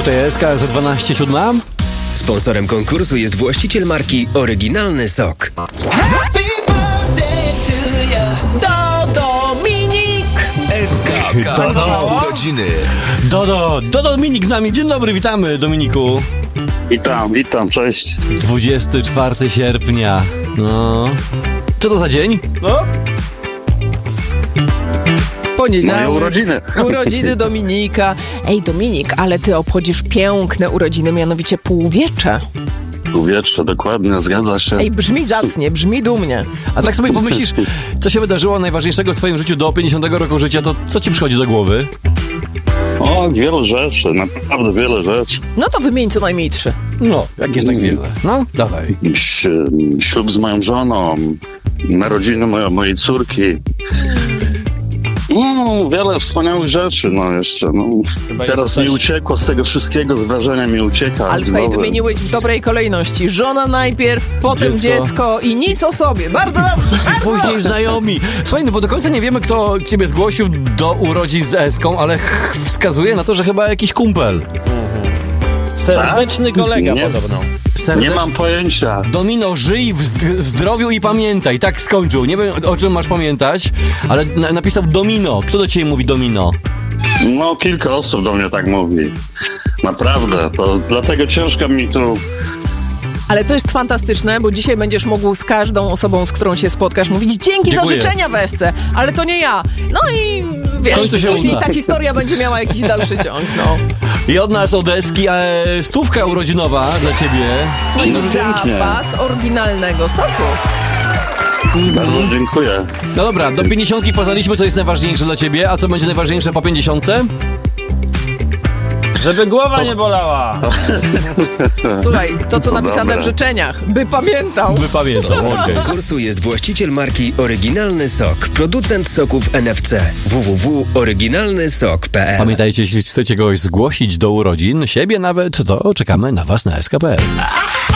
TSK za 12:07. Sponsorem konkursu jest właściciel marki Oryginalny Sok. Happy birthday to you. Dominik. SK kończy urodziny. Dominik z nami. Dzień dobry, witamy, Dominiku. Witam, cześć. 24 sierpnia. No. Co to za dzień? No? Moje urodziny. Urodziny Dominika. Ej, Dominik, ale ty obchodzisz piękne urodziny, mianowicie półwiecze. Półwiecze, dokładnie, zgadza się. Ej, brzmi zacnie, brzmi dumnie. A tak sobie pomyślisz, co się wydarzyło najważniejszego w twoim życiu do 50 roku życia, to co ci przychodzi do głowy? O, wiele rzeczy, naprawdę wiele rzeczy. No to wymień co najmniej 3. No, jak jest tak wiele. No, dawaj. Ślub z moją żoną, narodziny mojej córki. No, wiele wspaniałych rzeczy, no jeszcze. No. Teraz mi uciekło z tego wszystkiego, z wrażenia mi ucieka. Ale słuchaj, wymieniłeś w dobrej kolejności. Żona najpierw, potem dziecko i nic o sobie. Bardzo dobrze, bardzo Później dobrze. znajomi. Słuchaj, no bo do końca nie wiemy, kto ciebie zgłosił do urodzin z Eską, ale wskazuje na to, że chyba jakiś kumpel. Serdeczny kolega podobno. Nie mam pojęcia. Domino, żyj w zdrowiu i pamiętaj. Tak skończył. Nie wiem, o czym masz pamiętać, ale napisał Domino. Kto do ciebie mówi Domino? No, kilka osób do mnie tak mówi. Naprawdę, to dlatego ciężko mi tu... Ale to jest fantastyczne, bo dzisiaj będziesz mógł z każdą osobą, z którą się spotkasz, mówić dzięki Dziękuję. za życzenia w Esce, ale to nie ja. No i wiesz, końcu się później uda. ta historia będzie miała jakiś dalszy ciąg, no. I od nas od Eski stówka urodzinowa dla ciebie. I No pięknie. zapas oryginalnego soku. Bardzo dziękuję. No dobra, do 50 poznaliśmy, co jest najważniejsze dla ciebie, a co będzie najważniejsze po 50? Żeby głowa nie bolała. Słuchaj, to co napisane dobre. w życzeniach, by pamiętał. Pamiętam. Konkursu jest właściciel marki Oryginalny Sok. Producent soków NFC. www.oryginalnysok.pl. Pamiętajcie, jeśli chcecie kogoś zgłosić do urodzin, siebie nawet, to czekamy na was na SK.pl.